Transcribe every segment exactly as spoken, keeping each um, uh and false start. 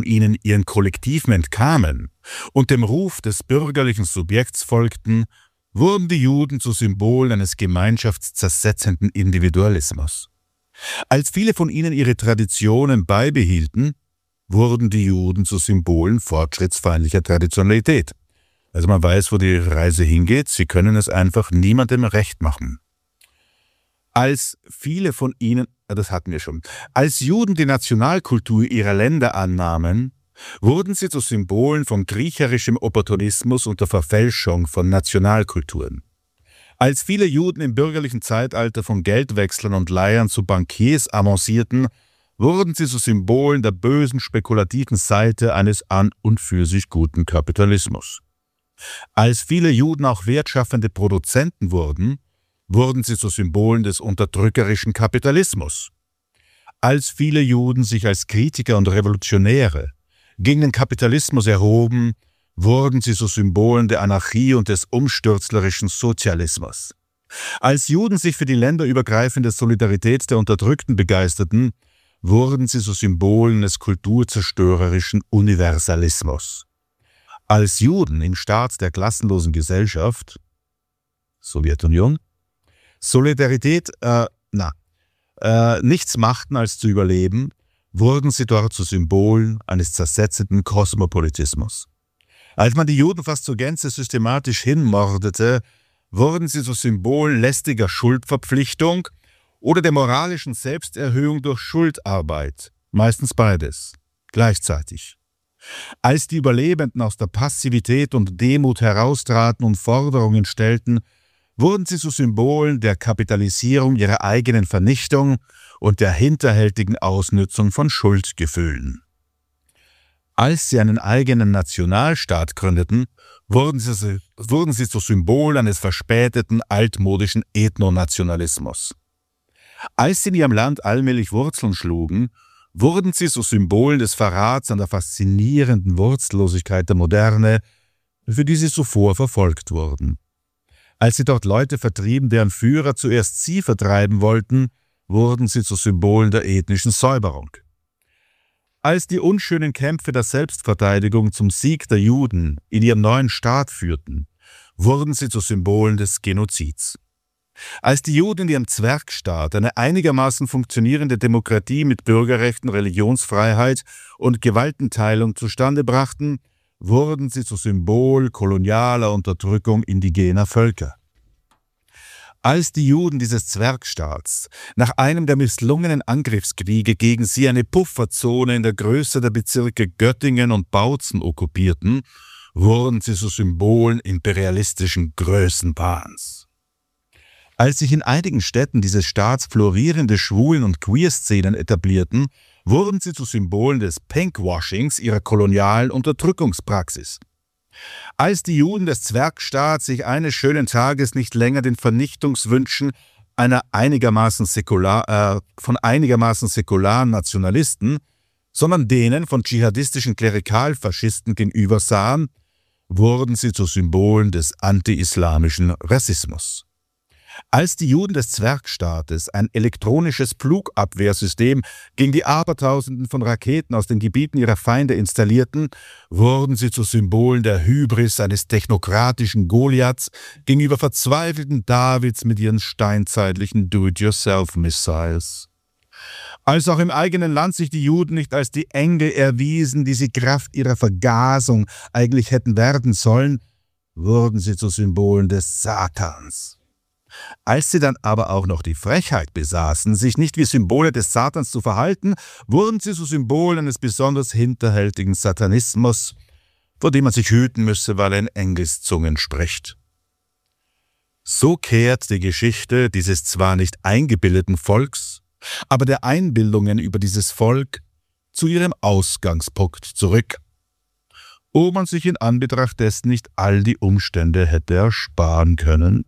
ihnen ihren Kollektiven entkamen und dem Ruf des bürgerlichen Subjekts folgten, wurden die Juden zu Symbolen eines gemeinschaftszersetzenden Individualismus. Als viele von ihnen ihre Traditionen beibehielten, wurden die Juden zu Symbolen fortschrittsfeindlicher Traditionalität. Also man weiß, wo die Reise hingeht, sie können es einfach niemandem recht machen. Als viele von ihnen, das hatten wir schon, als Juden die Nationalkultur ihrer Länder annahmen, wurden sie zu Symbolen von kriecherischem Opportunismus und der Verfälschung von Nationalkulturen. Als viele Juden im bürgerlichen Zeitalter von Geldwechslern und Leihern zu Bankiers avancierten, wurden sie zu Symbolen der bösen, spekulativen Seite eines an und für sich guten Kapitalismus. Als viele Juden auch wertschaffende Produzenten wurden, wurden sie zu Symbolen des unterdrückerischen Kapitalismus. Als viele Juden sich als Kritiker und Revolutionäre gegen den Kapitalismus erhoben, wurden sie zu Symbolen der Anarchie und des umstürzlerischen Sozialismus. Als Juden sich für die länderübergreifende Solidarität der Unterdrückten begeisterten, wurden sie zu Symbolen des kulturzerstörerischen Universalismus. Als Juden im Staat der klassenlosen Gesellschaft, Sowjetunion, Solidarität, äh, na, äh, nichts machten als zu überleben, wurden sie dort zu Symbolen eines zersetzenden Kosmopolitismus. Als man die Juden fast zur Gänze systematisch hinmordete, wurden sie zu Symbolen lästiger Schuldverpflichtung oder der moralischen Selbsterhöhung durch Schuldarbeit, meistens beides, gleichzeitig. Als die Überlebenden aus der Passivität und Demut heraustraten und Forderungen stellten, wurden sie zu Symbolen der Kapitalisierung ihrer eigenen Vernichtung und der hinterhältigen Ausnützung von Schuldgefühlen. Als sie einen eigenen Nationalstaat gründeten, wurden sie, wurden sie zu Symbolen eines verspäteten, altmodischen Ethnonationalismus. Als sie in ihrem Land allmählich Wurzeln schlugen, wurden sie zu Symbolen des Verrats an der faszinierenden Wurzellosigkeit der Moderne, für die sie zuvor verfolgt wurden. Als sie dort Leute vertrieben, deren Führer zuerst sie vertreiben wollten, wurden sie zu Symbolen der ethnischen Säuberung. Als die unschönen Kämpfe der Selbstverteidigung zum Sieg der Juden in ihrem neuen Staat führten, wurden sie zu Symbolen des Genozids. Als die Juden in ihrem Zwergstaat eine einigermaßen funktionierende Demokratie mit Bürgerrechten, Religionsfreiheit und Gewaltenteilung zustande brachten, wurden sie zu Symbol kolonialer Unterdrückung indigener Völker. Als die Juden dieses Zwergstaats nach einem der misslungenen Angriffskriege gegen sie eine Pufferzone in der Größe der Bezirke Göttingen und Bautzen okkupierten, wurden sie zu Symbolen imperialistischen Größenwahns. Als sich in einigen Städten dieses Staats florierende Schwulen- und Queer-Szenen etablierten, wurden sie zu Symbolen des Pinkwashings ihrer kolonialen Unterdrückungspraxis. Als die Juden des Zwergstaats sich eines schönen Tages nicht länger den Vernichtungswünschen einer einigermaßen säkular, äh, von einigermaßen säkularen Nationalisten, sondern denen von dschihadistischen Klerikalfaschisten gegenüber sahen, wurden sie zu Symbolen des anti-islamischen Rassismus. Als die Juden des Zwergstaates ein elektronisches Flugabwehrsystem gegen die Abertausenden von Raketen aus den Gebieten ihrer Feinde installierten, wurden sie zu Symbolen der Hybris eines technokratischen Goliaths gegenüber verzweifelten Davids mit ihren steinzeitlichen Do-it-yourself-Missiles. Als auch im eigenen Land sich die Juden nicht als die Engel erwiesen, die sie Kraft ihrer Vergasung eigentlich hätten werden sollen, wurden sie zu Symbolen des Satans. Als sie dann aber auch noch die Frechheit besaßen, sich nicht wie Symbole des Satans zu verhalten, wurden sie zu Symbolen eines besonders hinterhältigen Satanismus, vor dem man sich hüten müsse, weil er in Engelszungen spricht. So kehrt die Geschichte dieses zwar nicht eingebildeten Volks, aber der Einbildungen über dieses Volk zu ihrem Ausgangspunkt zurück, wo man sich in Anbetracht dessen nicht all die Umstände hätte ersparen können.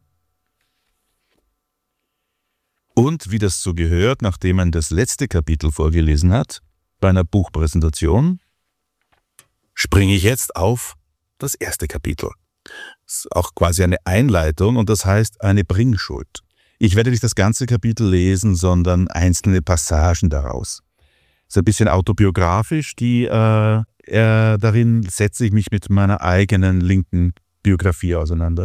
Und wie das so gehört, nachdem man das letzte Kapitel vorgelesen hat, bei einer Buchpräsentation, springe ich jetzt auf das erste Kapitel. Das ist auch quasi eine Einleitung und das heißt eine Bringschuld. Ich werde nicht das ganze Kapitel lesen, sondern einzelne Passagen daraus. ist ein bisschen autobiografisch. Die, äh, äh, darin setze ich mich mit meiner eigenen linken Biografie auseinander.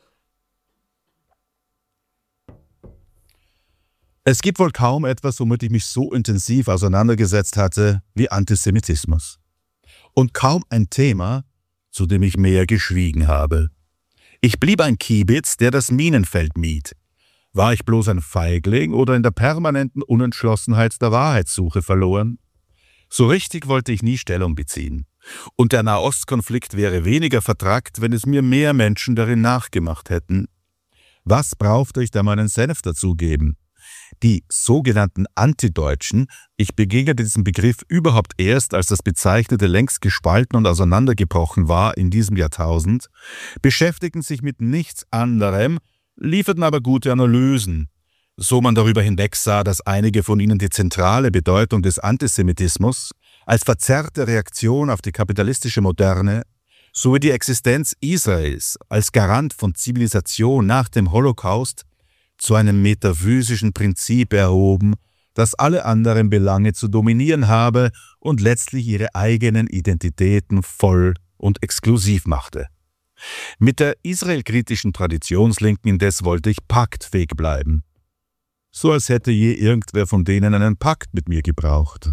Es gibt wohl kaum etwas, womit ich mich so intensiv auseinandergesetzt hatte wie Antisemitismus. Und kaum ein Thema, zu dem ich mehr geschwiegen habe. Ich blieb ein Kiebitz, der das Minenfeld mied. War ich bloß ein Feigling oder in der permanenten Unentschlossenheit der Wahrheitssuche verloren? So richtig wollte ich nie Stellung beziehen. Und der Nahostkonflikt wäre weniger vertrackt, wenn es mir mehr Menschen darin nachgemacht hätten. Was brauchte ich da meinen Senf dazugeben? Die sogenannten Antideutschen, ich begegnete diesem Begriff überhaupt erst, als das Bezeichnete längst gespalten und auseinandergebrochen war in diesem Jahrtausend, beschäftigten sich mit nichts anderem, lieferten aber gute Analysen. So man darüber hinwegsah, dass einige von ihnen die zentrale Bedeutung des Antisemitismus als verzerrte Reaktion auf die kapitalistische Moderne sowie die Existenz Israels als Garant von Zivilisation nach dem Holocaust zu einem metaphysischen Prinzip erhoben, das alle anderen Belange zu dominieren habe und letztlich ihre eigenen Identitäten voll und exklusiv machte. Mit der israelkritischen Traditionslinken indes wollte ich paktfähig bleiben. So als hätte je irgendwer von denen einen Pakt mit mir gebraucht.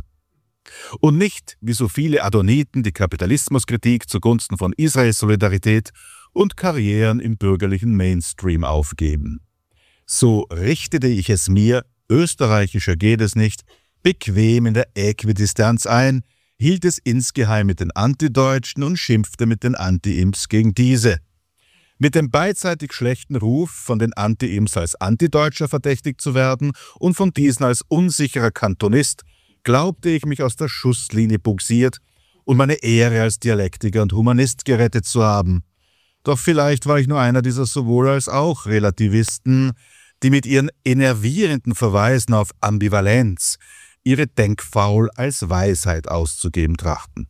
Und nicht, wie so viele Adoniten, die Kapitalismuskritik zugunsten von Israels Solidarität und Karrieren im bürgerlichen Mainstream aufgeben. So richtete ich es mir, österreichischer geht es nicht, bequem in der Äquidistanz ein, hielt es insgeheim mit den Antideutschen und schimpfte mit den Anti-Imps gegen diese. Mit dem beidseitig schlechten Ruf, von den Anti-Imps als Antideutscher verdächtigt zu werden und von diesen als unsicherer Kantonist, glaubte ich mich aus der Schusslinie bugsiert und meine Ehre als Dialektiker und Humanist gerettet zu haben. Doch vielleicht war ich nur einer dieser sowohl als auch Relativisten, die mit ihren enervierenden Verweisen auf Ambivalenz ihre Denkfaul als Weisheit auszugeben trachten.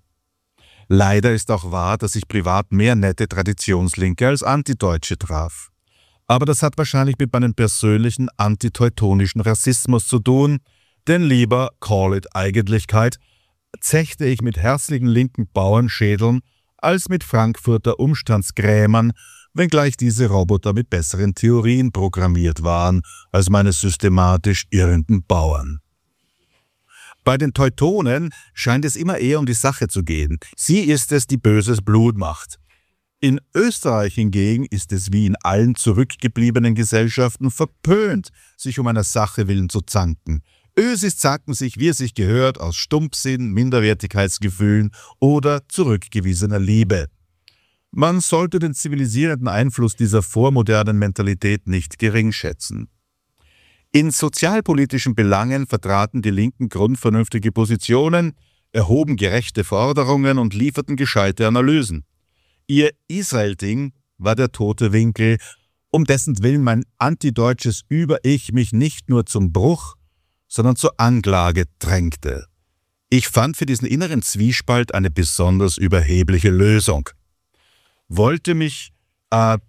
Leider ist auch wahr, dass ich privat mehr nette Traditionslinke als Antideutsche traf. Aber das hat wahrscheinlich mit meinem persönlichen antiteutonischen Rassismus zu tun, denn lieber, call it Eigentlichkeit, zechte ich mit herzlichen linken Bauernschädeln als mit Frankfurter Umstandsgrämern, wenngleich diese Roboter mit besseren Theorien programmiert waren als meine systematisch irrenden Bauern. Bei den Teutonen scheint es immer eher um die Sache zu gehen. Sie ist es, die böses Blut macht. In Österreich hingegen ist es wie in allen zurückgebliebenen Gesellschaften verpönt, sich um einer Sache willen zu zanken. Ösis zanken sich, wie es sich gehört, aus Stumpfsinn, Minderwertigkeitsgefühlen oder zurückgewiesener Liebe. Man sollte den zivilisierenden Einfluss dieser vormodernen Mentalität nicht gering schätzen. In sozialpolitischen Belangen vertraten die Linken grundvernünftige Positionen, erhoben gerechte Forderungen und lieferten gescheite Analysen. Ihr Israel-Ding war der tote Winkel, um dessen Willen mein antideutsches Über-Ich mich nicht nur zum Bruch, sondern zur Anklage drängte. Ich fand für diesen inneren Zwiespalt eine besonders überhebliche Lösung. Wollte mich, äh,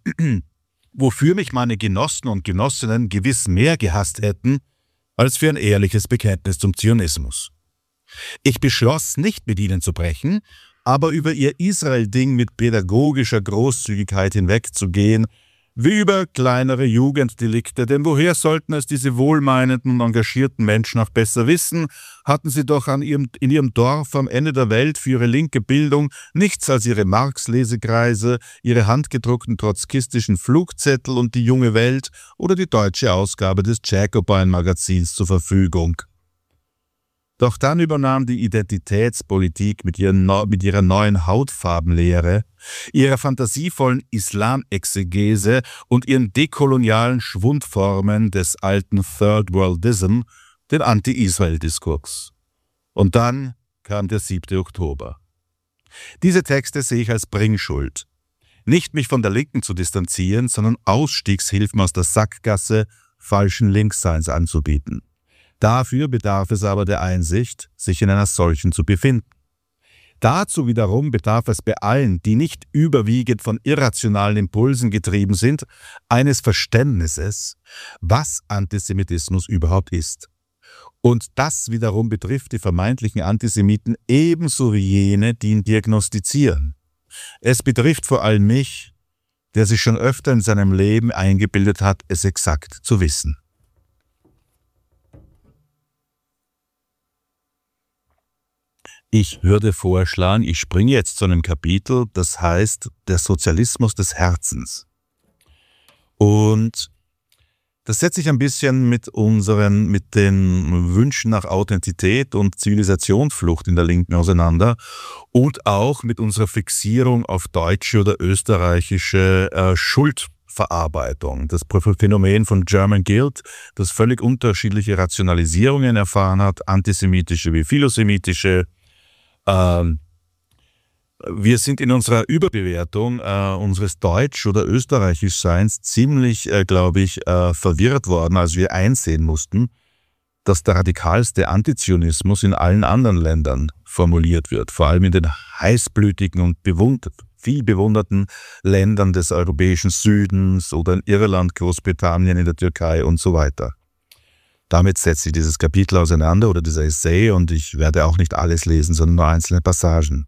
wofür mich meine Genossen und Genossinnen gewiss mehr gehasst hätten, als für ein ehrliches Bekenntnis zum Zionismus. Ich beschloss, nicht mit ihnen zu brechen, aber über ihr Israel-Ding mit pädagogischer Großzügigkeit hinwegzugehen, wie über kleinere Jugenddelikte, denn woher sollten es diese wohlmeinenden und engagierten Menschen auch besser wissen, hatten sie doch an ihrem, in ihrem Dorf am Ende der Welt für ihre linke Bildung nichts als ihre Marx-Lesekreise, ihre handgedruckten trotzkistischen Flugzettel und die junge Welt oder die deutsche Ausgabe des Jacobin-Magazins zur Verfügung. Doch dann übernahm die Identitätspolitik mit, ihren, mit ihrer neuen Hautfarbenlehre, ihrer fantasievollen Islamexegese und ihren dekolonialen Schwundformen des alten Third Worldism den Anti-Israel-Diskurs. Und dann kam der siebte Oktober. Diese Texte sehe ich als Bringschuld. Nicht mich von der Linken zu distanzieren, sondern Ausstiegshilfen aus der Sackgasse falschen Linksseins anzubieten. Dafür bedarf es aber der Einsicht, sich in einer solchen zu befinden. Dazu wiederum bedarf es bei allen, die nicht überwiegend von irrationalen Impulsen getrieben sind, eines Verständnisses, was Antisemitismus überhaupt ist. Und das wiederum betrifft die vermeintlichen Antisemiten ebenso wie jene, die ihn diagnostizieren. Es betrifft vor allem mich, der sich schon öfter in seinem Leben eingebildet hat, es exakt zu wissen. Ich würde vorschlagen, ich springe jetzt zu einem Kapitel, das heißt der Sozialismus des Herzens. Und das setzt sich ein bisschen mit unseren, mit den Wünschen nach Authentität und Zivilisationsflucht in der Linken auseinander und auch mit unserer Fixierung auf deutsche oder österreichische äh, Schuldverarbeitung. Das Phänomen von German Guilt, das völlig unterschiedliche Rationalisierungen erfahren hat, antisemitische wie philosemitische. Ähm, Wir sind in unserer Überbewertung äh, unseres Deutsch- oder Österreichischseins ziemlich, äh, glaube ich, äh, verwirrt worden, als wir einsehen mussten, dass der radikalste Antizionismus in allen anderen Ländern formuliert wird, vor allem in den heißblütigen und bewund- viel bewunderten Ländern des europäischen Südens oder in Irland, Großbritannien, in der Türkei und so weiter. Damit setzt sich dieses Kapitel auseinander oder dieser Essay und ich werde auch nicht alles lesen, sondern nur einzelne Passagen.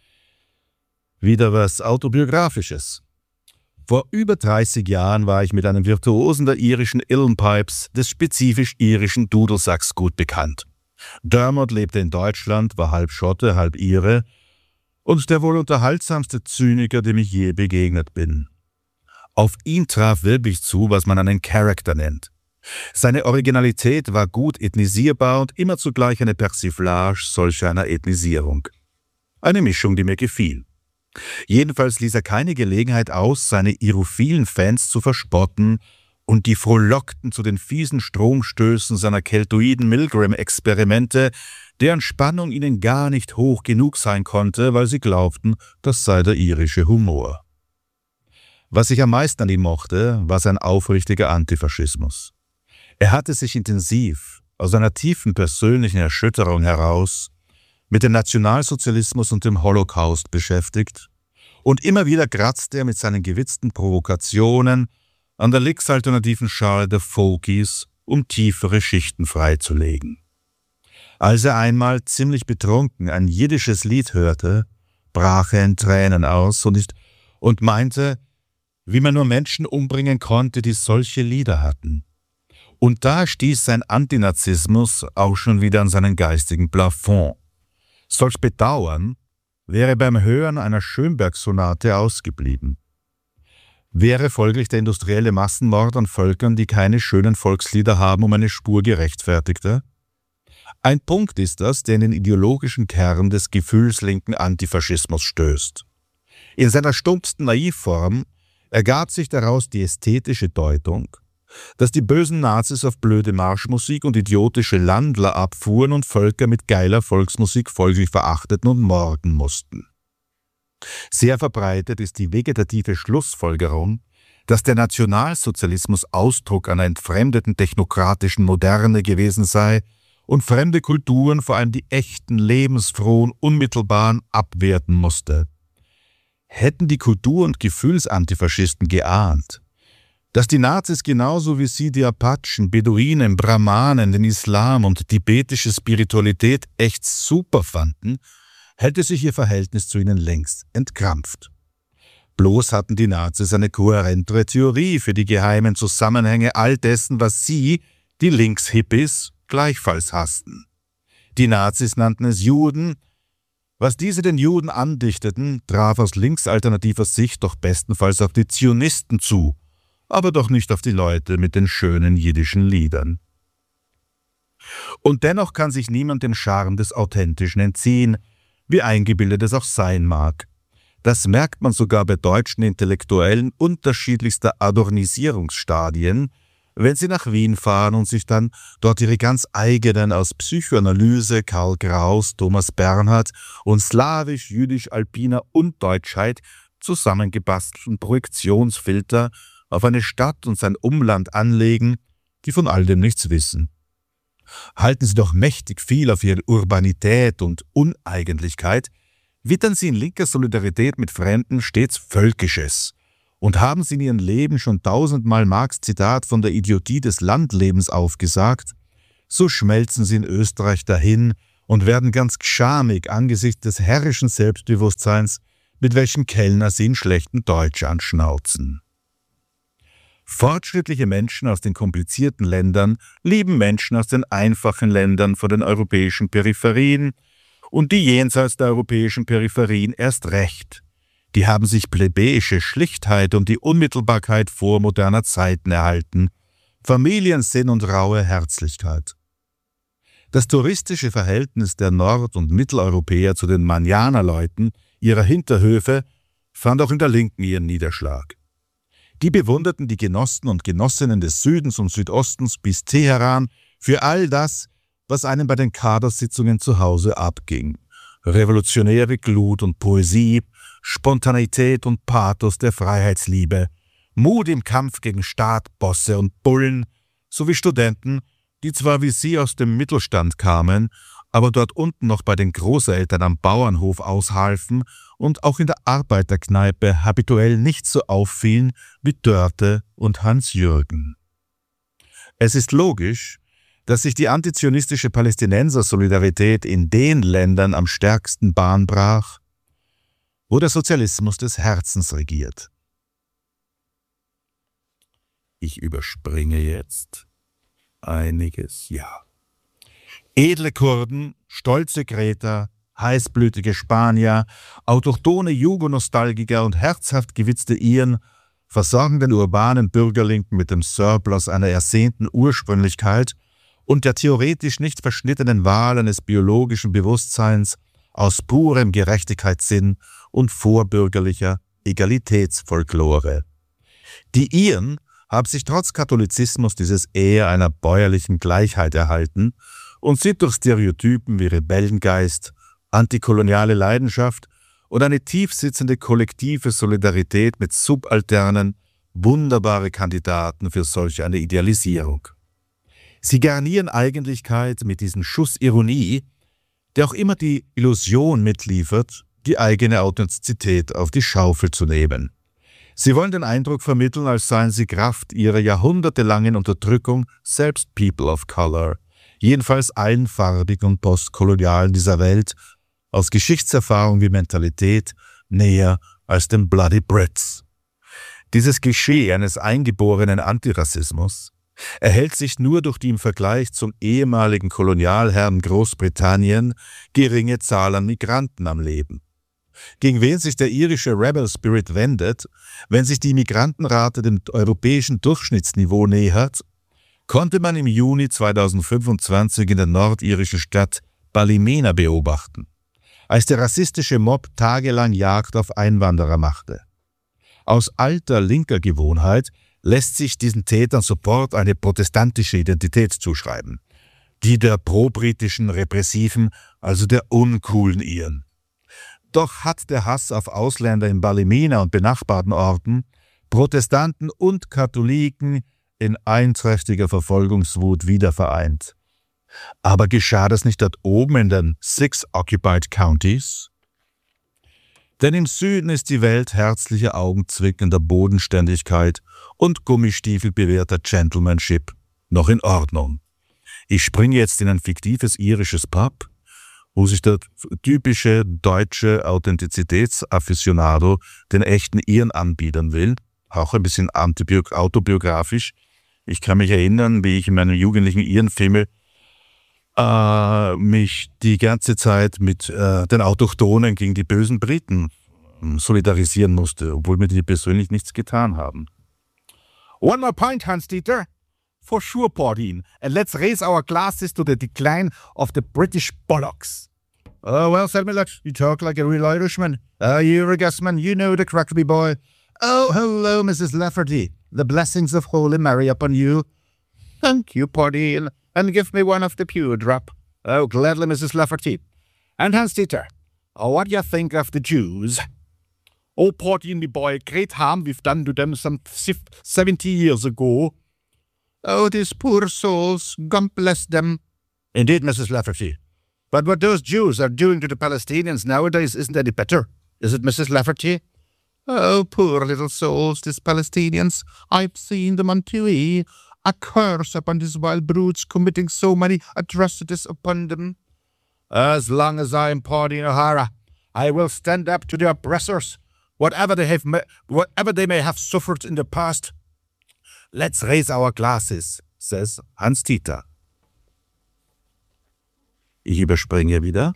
Wieder was Autobiografisches. Vor über dreißig Jahren war ich mit einem Virtuosen der irischen Uilleann-Pipes, des spezifisch irischen Dudelsacks, gut bekannt. Dermot lebte in Deutschland, war halb Schotte, halb Ire und der wohl unterhaltsamste Zyniker, dem ich je begegnet bin. Auf ihn traf wirklich zu, was man einen Charakter nennt. Seine Originalität war gut ethnisierbar und immer zugleich eine Persiflage solch einer Ethnisierung. Eine Mischung, die mir gefiel. Jedenfalls ließ er keine Gelegenheit aus, seine irophilen Fans zu verspotten und die frohlockten zu den fiesen Stromstößen seiner keltoiden Milgram-Experimente, deren Spannung ihnen gar nicht hoch genug sein konnte, weil sie glaubten, das sei der irische Humor. Was ich am meisten an ihm mochte, war sein aufrichtiger Antifaschismus. Er hatte sich intensiv, aus einer tiefen persönlichen Erschütterung heraus, mit dem Nationalsozialismus und dem Holocaust beschäftigt und immer wieder kratzte er mit seinen gewitzten Provokationen an der linksalternativen Schale der Folkies, um tiefere Schichten freizulegen. Als er einmal ziemlich betrunken ein jiddisches Lied hörte, brach er in Tränen aus und, ist, und meinte, wie man nur Menschen umbringen konnte, die solche Lieder hatten. Und da stieß sein Antinazismus auch schon wieder an seinen geistigen Plafond. Solch Bedauern wäre beim Hören einer Schönberg-Sonate ausgeblieben. Wäre folglich der industrielle Massenmord an Völkern, die keine schönen Volkslieder haben, um eine Spur gerechtfertigter? Ein Punkt ist das, der in den ideologischen Kern des gefühlslinken Antifaschismus stößt. In seiner stumpfsten Naivform ergab sich daraus die ästhetische Deutung, dass die bösen Nazis auf blöde Marschmusik und idiotische Landler abfuhren und Völker mit geiler Volksmusik folglich verachteten und morden mussten. Sehr verbreitet ist die vegetative Schlussfolgerung, dass der Nationalsozialismus Ausdruck einer entfremdeten technokratischen Moderne gewesen sei und fremde Kulturen, vor allem die echten, lebensfrohen, unmittelbaren, abwerten musste. Hätten die Kultur- und Gefühlsantifaschisten geahnt, dass die Nazis genauso wie sie die Apachen, Beduinen, Brahmanen, den Islam und tibetische Spiritualität echt super fanden, hätte sich ihr Verhältnis zu ihnen längst entkrampft. Bloß hatten die Nazis eine kohärentere Theorie für die geheimen Zusammenhänge all dessen, was sie, die Linkshippies, gleichfalls hassten. Die Nazis nannten es Juden. Was diese den Juden andichteten, traf aus linksalternativer Sicht doch bestenfalls auf die Zionisten zu, aber doch nicht auf die Leute mit den schönen jiddischen Liedern. Und dennoch kann sich niemand den Charme des Authentischen entziehen, wie eingebildet es auch sein mag. Das merkt man sogar bei deutschen Intellektuellen unterschiedlichster Adornisierungsstadien, wenn sie nach Wien fahren und sich dann dort ihre ganz eigenen aus Psychoanalyse, Karl Kraus, Thomas Bernhard und slawisch-jüdisch-alpiner Undeutschheit zusammengebastelten Projektionsfilter auf eine Stadt und sein Umland anlegen, die von all dem nichts wissen. Halten sie doch mächtig viel auf ihre Urbanität und Uneigentlichkeit, wittern sie in linker Solidarität mit Fremden stets Völkisches und haben sie in ihrem Leben schon tausendmal Marx Zitat von der Idiotie des Landlebens aufgesagt, so schmelzen sie in Österreich dahin und werden ganz schamig angesichts des herrischen Selbstbewusstseins, mit welchem Kellner sie in schlechten Deutsch anschnauzen. Fortschrittliche Menschen aus den komplizierten Ländern lieben Menschen aus den einfachen Ländern von den europäischen Peripherien und die jenseits der europäischen Peripherien erst recht. Die haben sich plebejische Schlichtheit und die Unmittelbarkeit vormoderner Zeiten erhalten, Familiensinn und raue Herzlichkeit. Das touristische Verhältnis der Nord- und Mitteleuropäer zu den Manjanerleuten ihrer Hinterhöfe fand auch in der Linken ihren Niederschlag. Die bewunderten die Genossen und Genossinnen des Südens und Südostens bis Teheran für all das, was einem bei den Kadersitzungen zu Hause abging. Revolutionäre Glut und Poesie, Spontaneität und Pathos der Freiheitsliebe, Mut im Kampf gegen Staat, Bosse und Bullen, sowie Studenten, die zwar wie sie aus dem Mittelstand kamen, aber dort unten noch bei den Großeltern am Bauernhof aushalfen und auch in der Arbeiterkneipe habituell nicht so auffielen wie Dörte und Hans-Jürgen. Es ist logisch, dass sich die antizionistische Palästinenser-Solidarität in den Ländern am stärksten Bahn brach, wo der Sozialismus des Herzens regiert. Ich überspringe jetzt einiges, ja. Edle Kurden, stolze Kreter, heißblütige Spanier, autochthone Jugonostalgiker und herzhaft gewitzte Iren versorgen den urbanen Bürgerlinken mit dem Surplus einer ersehnten Ursprünglichkeit und der theoretisch nicht verschnittenen Wahl eines biologischen Bewusstseins aus purem Gerechtigkeitssinn und vorbürgerlicher Egalitätsfolklore. Die Iren haben sich trotz Katholizismus dieses eher einer bäuerlichen Gleichheit erhalten und sind durch Stereotypen wie Rebellengeist, antikoloniale Leidenschaft und eine tiefsitzende kollektive Solidarität mit Subalternen wunderbare Kandidaten für solch eine Idealisierung. Sie garnieren Eigentlichkeit mit diesem Schuss Ironie, der auch immer die Illusion mitliefert, die eigene Authentizität auf die Schaufel zu nehmen. Sie wollen den Eindruck vermitteln, als seien sie Kraft ihrer jahrhundertelangen Unterdrückung selbst People of Color, jedenfalls allen farbigen und postkolonialen dieser Welt, aus Geschichtserfahrung wie Mentalität näher als den Bloody Brits. Dieses Klischee eines eingeborenen Antirassismus erhält sich nur durch die im Vergleich zum ehemaligen Kolonialherrn Großbritannien geringe Zahl an Migranten am Leben. Gegen wen sich der irische Rebel Spirit wendet, wenn sich die Migrantenrate dem europäischen Durchschnittsniveau nähert, konnte man im Juni zweitausendfünfundzwanzig in der nordirischen Stadt Ballymena beobachten, als der rassistische Mob tagelang Jagd auf Einwanderer machte. Aus alter linker Gewohnheit lässt sich diesen Tätern sofort eine protestantische Identität zuschreiben, die der pro-britischen Repressiven, also der uncoolen Iren. Doch hat der Hass auf Ausländer in Ballymena und benachbarten Orten Protestanten und Katholiken in einträchtiger Verfolgungswut wiedervereint. Aber geschah das nicht dort oben in den Six Occupied Counties? Denn im Süden ist die Welt herzlicher augenzwinkender Bodenständigkeit und gummistiefelbewehrter Gentlemanship noch in Ordnung. Ich springe jetzt in ein fiktives irisches Pub, wo sich der typische deutsche Authentizitätsafficionado den echten Iren anbiedern will, auch ein bisschen autobiografisch. Ich kann mich erinnern, wie ich in meinen jugendlichen Irenfilmen äh, mich die ganze Zeit mit äh, den Autochtonen gegen die bösen Briten solidarisieren musste, obwohl mir die persönlich nichts getan haben. One more pint, Hans-Dieter? For sure, Pardine. And let's raise our glasses to the decline of the British bollocks. Oh, well, said Millett, you talk like a real Irishman. Ah, you're a Gusman, you know the Crackleby boy. Oh, hello, Missus Lafferty. The blessings of Holy Mary upon you. Thank you, Pardine, and give me one of the pure drop. Oh, gladly, Missus Lafferty. And Hans-Dieter, oh, what do you think of the Jews? Oh, Pardine, me boy, great harm we've done to them some seventy years ago. Oh, these poor souls, God bless them. Indeed, Missus Lafferty. But what those Jews are doing to the Palestinians nowadays isn't any better, is it, Missus Lafferty? Oh, poor little souls, these Palestinians. I've seen them on T V. A curse upon these wild brutes committing so many atrocities upon them. As long as I am Pardine O'Hara, I will stand up to the oppressors, whatever they have, whatever they may have suffered in the past. Let's raise our glasses, says Hans-Dieter. Ich überspringe wieder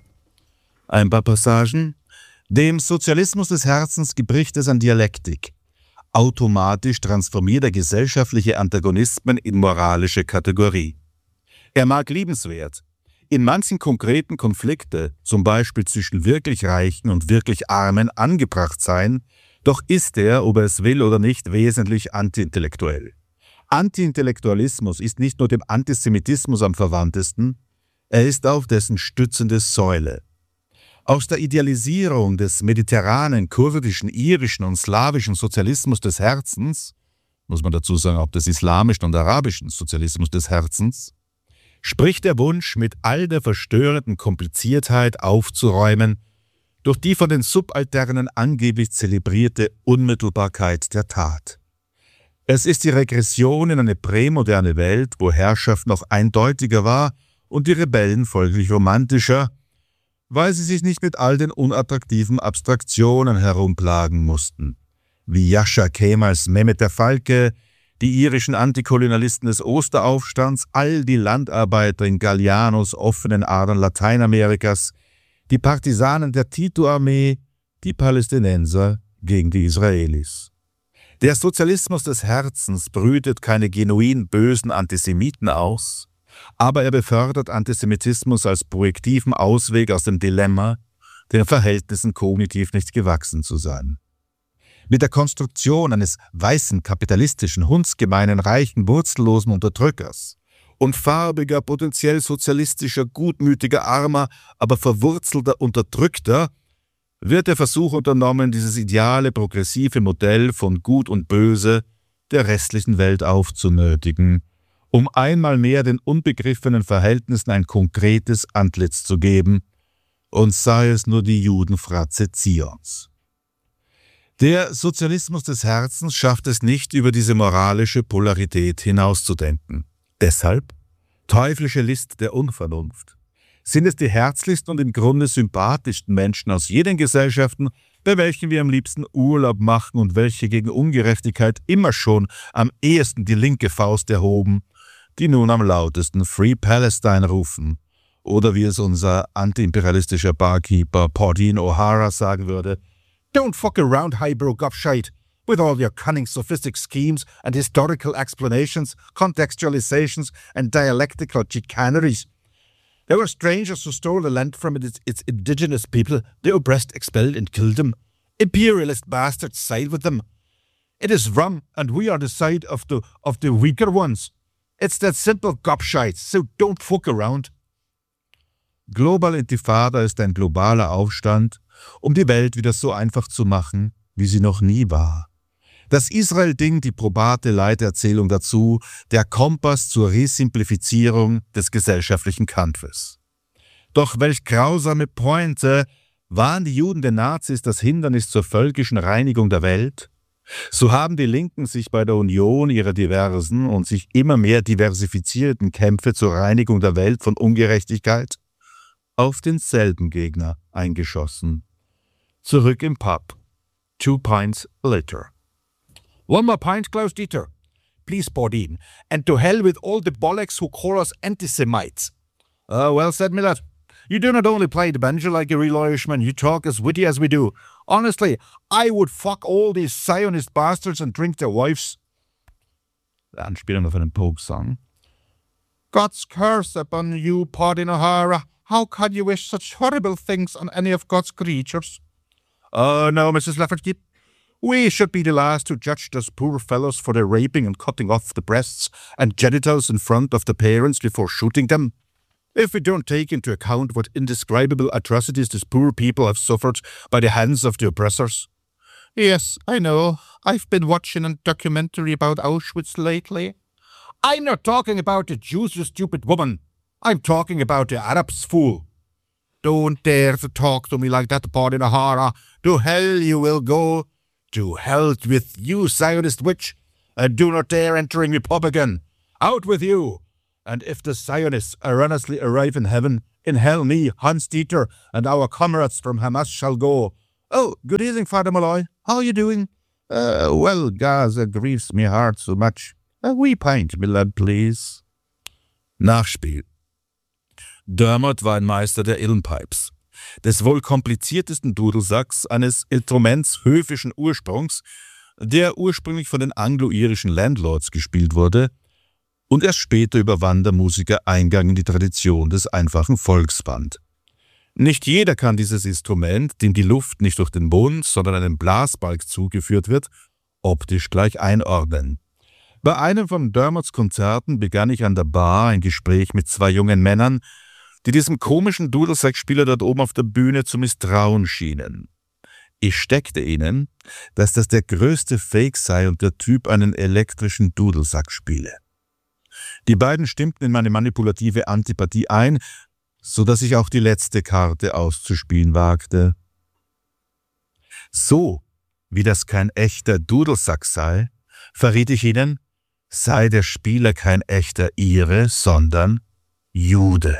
ein paar Passagen. Dem Sozialismus des Herzens gebricht es an Dialektik. Automatisch transformiert er gesellschaftliche Antagonismen in moralische Kategorie. Er mag liebenswert in manchen konkreten Konflikte, zum Beispiel zwischen wirklich Reichen und wirklich Armen, angebracht sein, doch ist er, ob er es will oder nicht, wesentlich antiintellektuell. Antiintellektualismus ist nicht nur dem Antisemitismus am verwandtesten, er ist auch dessen stützende Säule. Aus der Idealisierung des mediterranen, kurdischen, irischen und slawischen Sozialismus des Herzens, muss man dazu sagen, auch des islamischen und arabischen Sozialismus des Herzens, spricht der Wunsch, mit all der verstörenden Kompliziertheit aufzuräumen, durch die von den Subalternen angeblich zelebrierte Unmittelbarkeit der Tat. Es ist die Regression in eine prämoderne Welt, wo Herrschaft noch eindeutiger war und die Rebellen folglich romantischer, weil sie sich nicht mit all den unattraktiven Abstraktionen herumplagen mussten, wie Jascha Kemals Mehmet der Falke, die irischen Antikolonialisten des Osteraufstands, all die Landarbeiter in Gallianos offenen Adern Lateinamerikas, die Partisanen der Tito-Armee, die Palästinenser gegen die Israelis. Der Sozialismus des Herzens brütet keine genuin bösen Antisemiten aus, aber er befördert Antisemitismus als projektiven Ausweg aus dem Dilemma, den Verhältnissen kognitiv nicht gewachsen zu sein. Mit der Konstruktion eines weißen, kapitalistischen, hundsgemeinen, reichen, wurzellosen Unterdrückers und farbiger, potenziell sozialistischer, gutmütiger, armer, aber verwurzelter Unterdrückter wird der Versuch unternommen, dieses ideale, progressive Modell von Gut und Böse der restlichen Welt aufzunötigen, um einmal mehr den unbegriffenen Verhältnissen ein konkretes Antlitz zu geben, und sei es nur die Judenfratze Zions. Der Sozialismus des Herzens schafft es nicht, über diese moralische Polarität hinauszudenken. Deshalb teuflische List der Unvernunft. Sind es die herzlichsten und im Grunde sympathischsten Menschen aus jenen Gesellschaften, bei welchen wir am liebsten Urlaub machen und welche gegen Ungerechtigkeit immer schon am ehesten die linke Faust erhoben, die nun am lautesten Free Palestine rufen, oder wie es unser antiimperialistischer Barkeeper Pardine O'Hara sagen würde, Don't fuck around, highbrow gobshite, with all your cunning sophistic schemes and historical explanations, contextualizations and dialectical chicaneries. There were strangers who stole the land from its, its indigenous people, the oppressed expelled and killed them. Imperialist bastards side with them. It is wrong, and we are the side of the, of the weaker ones. It's that simple gobshite, so don't fuck around. Global Intifada ist ein globaler Aufstand, um die Welt wieder so einfach zu machen, wie sie noch nie war. Das Israel-Ding, die probate Leiterzählung dazu, der Kompass zur Resimplifizierung des gesellschaftlichen Kampfes. Doch welch grausame Pointe, waren die Juden den Nazis das Hindernis zur völkischen Reinigung der Welt? So haben die Linken sich bei der Union ihrer diversen und sich immer mehr diversifizierten Kämpfe zur Reinigung der Welt von Ungerechtigkeit auf denselben Gegner eingeschossen. Zurück im Pub. Two pints later. One more pint, Klaus-Dieter. Please, Pardine. And to hell with all the bollocks who call us anti-Semites. Uh, well said, my lad. You do not only play the banjo like a real Irishman, you talk as witty as we do. Honestly, I would fuck all these Zionist bastards and drink their wives. Anspielung auf einen Pogue-Song. God's curse upon you, Pardine O'Hara. How can you wish such horrible things on any of God's creatures? Oh, no, Missus Lafferty. We should be the last to judge those poor fellows for their raping and cutting off the breasts and genitals in front of the parents before shooting them. If we don't take into account what indescribable atrocities these poor people have suffered by the hands of the oppressors. Yes, I know. I've been watching a documentary about Auschwitz lately. I'm not talking about the Jews, you stupid woman. I'm talking about the Arabs, fool. Don't dare to talk to me like that, Pardine O'Hara. To hell you will go. To hell with you, Zionist witch. And do not dare entering the pub again. Out with you! And if the Zionists erroneously arrive in heaven, in hell me, Hans Dieter, and our comrades from Hamas shall go. Oh, good evening, Father Malloy. How are you doing? Uh, well, Gaza grieves me heart so much. A wee pint, my lad, please. Nachspiel. Dermot war ein Meister der Illenpipes, des wohl kompliziertesten Dudelsacks, eines Instruments höfischen Ursprungs, der ursprünglich von den anglo-irischen Landlords gespielt wurde und erst später über Wandermusiker Eingang in die Tradition des einfachen Volksband. Nicht jeder kann dieses Instrument, dem die Luft nicht durch den Mund, sondern einem Blasbalg zugeführt wird, optisch gleich einordnen. Bei einem von Dermots Konzerten begann ich an der Bar ein Gespräch mit zwei jungen Männern, die diesem komischen Dudelsackspieler dort oben auf der Bühne zu misstrauen schienen. Ich steckte ihnen, dass das der größte Fake sei und der Typ einen elektrischen Dudelsack spiele. Die beiden stimmten in meine manipulative Antipathie ein, so dass ich auch die letzte Karte auszuspielen wagte. So, wie das kein echter Dudelsack sei, verriet ich ihnen, sei der Spieler kein echter Ire, sondern Jude.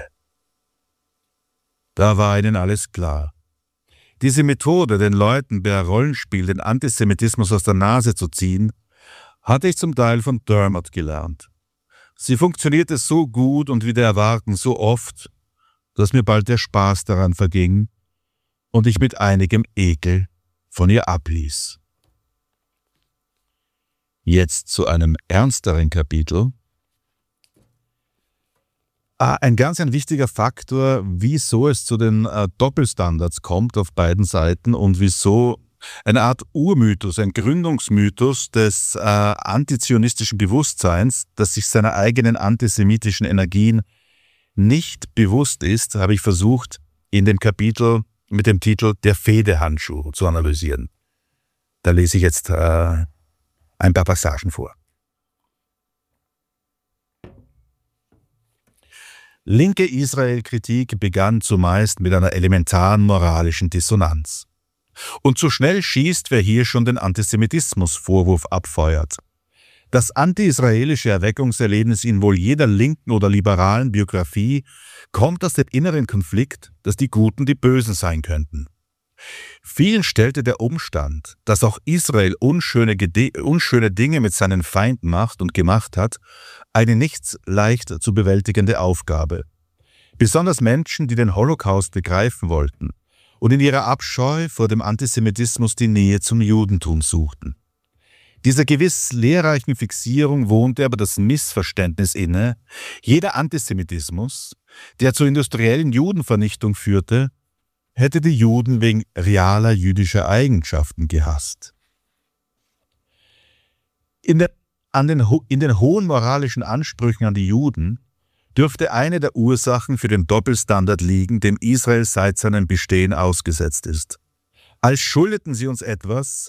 Da war ihnen alles klar. Diese Methode, den Leuten per Rollenspiel den Antisemitismus aus der Nase zu ziehen, hatte ich zum Teil von Dermot gelernt. Sie funktionierte so gut und wider Erwarten so oft, dass mir bald der Spaß daran verging und ich mit einigem Ekel von ihr abließ. Jetzt zu einem ernsteren Kapitel. Ah, ein ganz ein wichtiger Faktor, wieso es zu den äh, Doppelstandards kommt auf beiden Seiten und wieso eine Art Urmythos, ein Gründungsmythos des äh, antizionistischen Bewusstseins, das sich seiner eigenen antisemitischen Energien nicht bewusst ist, habe ich versucht, in dem Kapitel mit dem Titel Der Fehdehandschuh zu analysieren. Da lese ich jetzt äh, ein paar Passagen vor. Linke Israel-Kritik begann zumeist mit einer elementaren moralischen Dissonanz. Und zu schnell schießt, wer hier schon den Antisemitismus-Vorwurf abfeuert. Das anti-israelische Erweckungserlebnis in wohl jeder linken oder liberalen Biografie kommt aus dem inneren Konflikt, dass die Guten die Bösen sein könnten. Vielen stellte der Umstand, dass auch Israel unschöne, unschöne Dinge mit seinen Feinden macht und gemacht hat, eine nicht leicht zu bewältigende Aufgabe. Besonders Menschen, die den Holocaust begreifen wollten und in ihrer Abscheu vor dem Antisemitismus die Nähe zum Judentum suchten. Dieser gewiss lehrreichen Fixierung wohnte aber das Missverständnis inne, jeder Antisemitismus, der zur industriellen Judenvernichtung führte, hätte die Juden wegen realer jüdischer Eigenschaften gehasst. In, der, an den, in den hohen moralischen Ansprüchen an die Juden dürfte eine der Ursachen für den Doppelstandard liegen, dem Israel seit seinem Bestehen ausgesetzt ist. Als schuldeten sie uns etwas,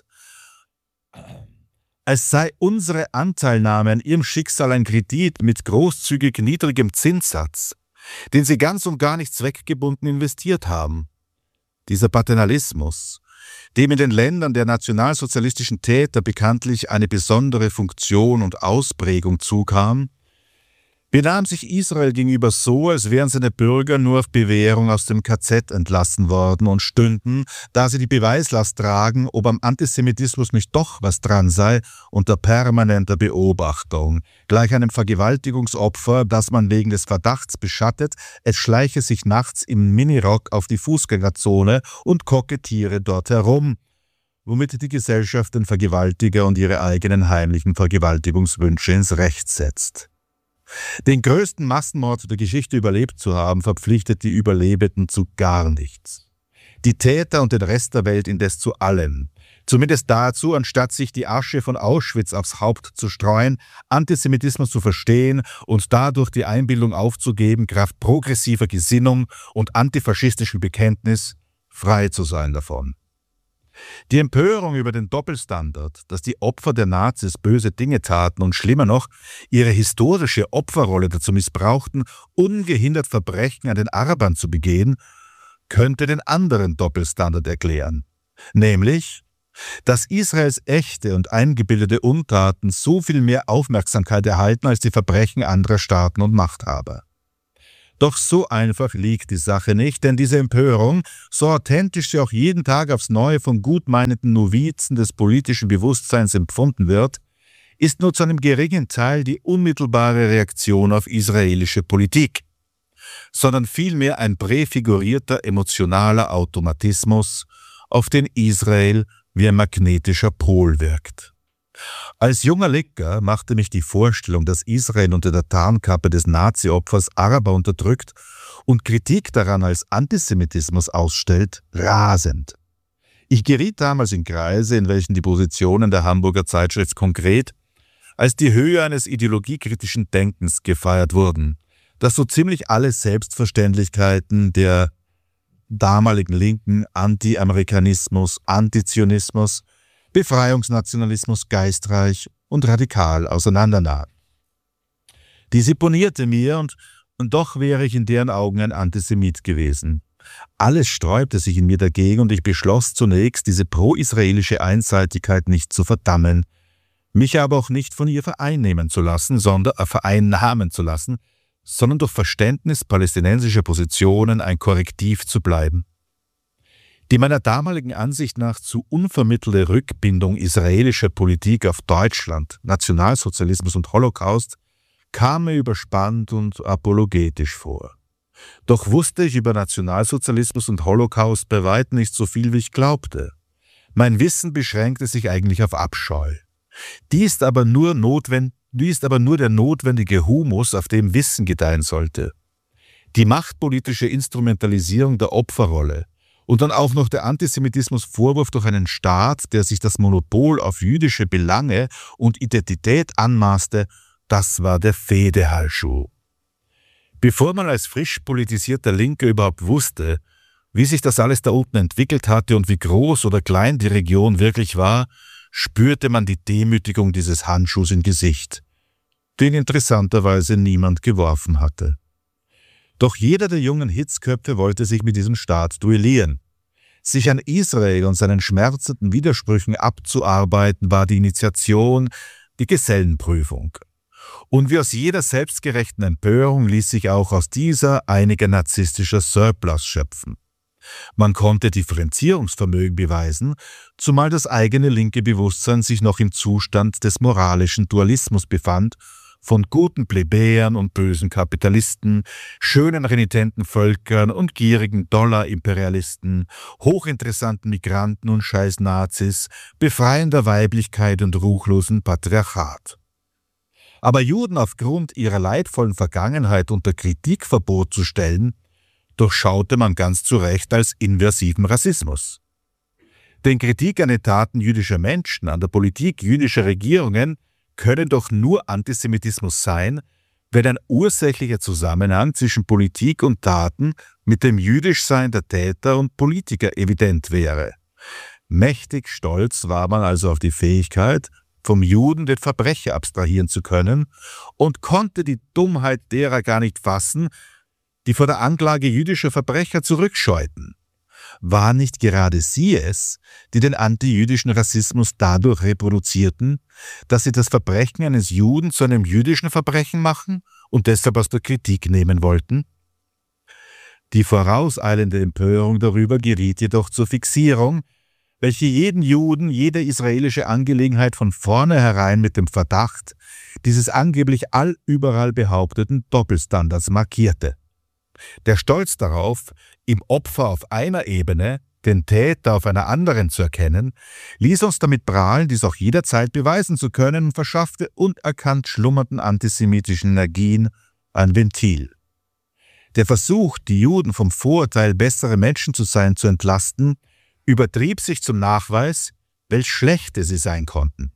als sei unsere Anteilnahme an ihrem Schicksal ein Kredit mit großzügig niedrigem Zinssatz, den sie ganz und gar nicht zweckgebunden investiert haben. Dieser Paternalismus, dem in den Ländern der nationalsozialistischen Täter bekanntlich eine besondere Funktion und Ausprägung zukam, benahm sich Israel gegenüber so, als wären seine Bürger nur auf Bewährung aus dem K Z entlassen worden und stünden, da sie die Beweislast tragen, ob am Antisemitismus nicht doch was dran sei, unter permanenter Beobachtung. Gleich einem Vergewaltigungsopfer, das man wegen des Verdachts beschattet, es schleiche sich nachts im Minirock auf die Fußgängerzone und kokettiere dort herum, womit die Gesellschaft den Vergewaltiger und ihre eigenen heimlichen Vergewaltigungswünsche ins Recht setzt. Den größten Massenmord der Geschichte überlebt zu haben, verpflichtet die Überlebenden zu gar nichts. Die Täter und den Rest der Welt indes zu allem. Zumindest dazu, anstatt sich die Asche von Auschwitz aufs Haupt zu streuen, Antisemitismus zu verstehen und dadurch die Einbildung aufzugeben, Kraft progressiver Gesinnung und antifaschistischem Bekenntnis frei zu sein davon. Die Empörung über den Doppelstandard, dass die Opfer der Nazis böse Dinge taten und schlimmer noch, ihre historische Opferrolle dazu missbrauchten, ungehindert Verbrechen an den Arabern zu begehen, könnte den anderen Doppelstandard erklären. Nämlich, dass Israels echte und eingebildete Untaten so viel mehr Aufmerksamkeit erhalten als die Verbrechen anderer Staaten und Machthaber. Doch so einfach liegt die Sache nicht, denn diese Empörung, so authentisch sie auch jeden Tag aufs Neue von gutmeinenden Novizen des politischen Bewusstseins empfunden wird, ist nur zu einem geringen Teil die unmittelbare Reaktion auf israelische Politik, sondern vielmehr ein präfigurierter emotionaler Automatismus, auf den Israel wie ein magnetischer Pol wirkt. Als junger Licker machte mich die Vorstellung, dass Israel unter der Tarnkappe des Nazi-Opfers Araber unterdrückt und Kritik daran als Antisemitismus ausstellt, rasend. Ich geriet damals in Kreise, in welchen die Positionen der Hamburger Zeitschrift Konkret als die Höhe eines ideologiekritischen Denkens gefeiert wurden, das so ziemlich alle Selbstverständlichkeiten der damaligen Linken, Anti-Amerikanismus, Antizionismus, Befreiungsnationalismus geistreich und radikal auseinandernahm. Dies imponierte mir und, und doch wäre ich in deren Augen ein Antisemit gewesen. Alles sträubte sich in mir dagegen und ich beschloss zunächst, diese pro-israelische Einseitigkeit nicht zu verdammen, mich aber auch nicht von ihr vereinnehmen zu lassen, sondern äh, vereinnahmen zu lassen, sondern durch Verständnis palästinensischer Positionen ein Korrektiv zu bleiben. Die meiner damaligen Ansicht nach zu unvermittelte Rückbindung israelischer Politik auf Deutschland, Nationalsozialismus und Holocaust kam mir überspannt und apologetisch vor. Doch wusste ich über Nationalsozialismus und Holocaust bei weitem nicht so viel, wie ich glaubte. Mein Wissen beschränkte sich eigentlich auf Abscheu. Dies ist aber nur notwendig, dies ist aber nur der notwendige Humus, auf dem Wissen gedeihen sollte. Die machtpolitische Instrumentalisierung der Opferrolle und dann auch noch der Antisemitismusvorwurf durch einen Staat, der sich das Monopol auf jüdische Belange und Identität anmaßte, das war der Fehdehandschuh. Bevor man als frisch politisierter Linker überhaupt wusste, wie sich das alles da unten entwickelt hatte und wie groß oder klein die Region wirklich war, spürte man die Demütigung dieses Handschuhs im Gesicht, den interessanterweise niemand geworfen hatte. Doch jeder der jungen Hitzköpfe wollte sich mit diesem Staat duellieren. Sich an Israel und seinen schmerzenden Widersprüchen abzuarbeiten, war die Initiation, die Gesellenprüfung. Und wie aus jeder selbstgerechten Empörung ließ sich auch aus dieser einiger narzisstischer Surplus schöpfen. Man konnte Differenzierungsvermögen beweisen, zumal das eigene linke Bewusstsein sich noch im Zustand des moralischen Dualismus befand, von guten Plebejern und bösen Kapitalisten, schönen renitenten Völkern und gierigen Dollar-Imperialisten, hochinteressanten Migranten und scheiß Nazis, befreiender Weiblichkeit und ruchlosen Patriarchat. Aber Juden aufgrund ihrer leidvollen Vergangenheit unter Kritikverbot zu stellen, durchschaute man ganz zu Recht als inversiven Rassismus. Denn Kritik an den Taten jüdischer Menschen, an der Politik jüdischer Regierungen können doch nur Antisemitismus sein, wenn ein ursächlicher Zusammenhang zwischen Politik und Taten mit dem Jüdischsein der Täter und Politiker evident wäre. Mächtig stolz war man also auf die Fähigkeit, vom Juden den Verbrecher abstrahieren zu können und konnte die Dummheit derer gar nicht fassen, die vor der Anklage jüdischer Verbrecher zurückscheuten. War nicht gerade sie es, die den antijüdischen Rassismus dadurch reproduzierten, dass sie das Verbrechen eines Juden zu einem jüdischen Verbrechen machen und deshalb aus der Kritik nehmen wollten? Die vorauseilende Empörung darüber geriet jedoch zur Fixierung, welche jeden Juden, jede israelische Angelegenheit von vornherein mit dem Verdacht dieses angeblich allüberall behaupteten Doppelstandards markierte. Der Stolz darauf, im Opfer auf einer Ebene, den Täter auf einer anderen zu erkennen, ließ uns damit prahlen, dies auch jederzeit beweisen zu können und verschaffte unerkannt schlummernden antisemitischen Energien ein Ventil. Der Versuch, die Juden vom Vorurteil, bessere Menschen zu sein, zu entlasten, übertrieb sich zum Nachweis, welch schlechte sie sein konnten.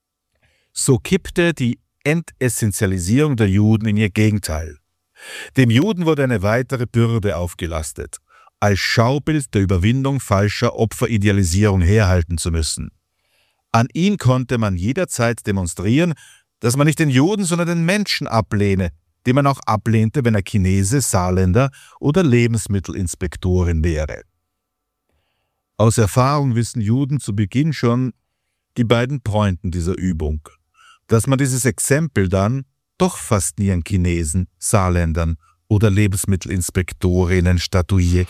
So kippte die Entessentialisierung der Juden in ihr Gegenteil. Dem Juden wurde eine weitere Bürde aufgelastet, als Schaubild der Überwindung falscher Opferidealisierung herhalten zu müssen. An ihn konnte man jederzeit demonstrieren, dass man nicht den Juden, sondern den Menschen ablehne, den man auch ablehnte, wenn er Chinese, Saarländer oder Lebensmittelinspektorin wäre. Aus Erfahrung wissen Juden zu Beginn schon die beiden Pointen dieser Übung. Dass man dieses Exempel dann doch fast nie an Chinesen, Saarländern oder Lebensmittelinspektorinnen statuiert.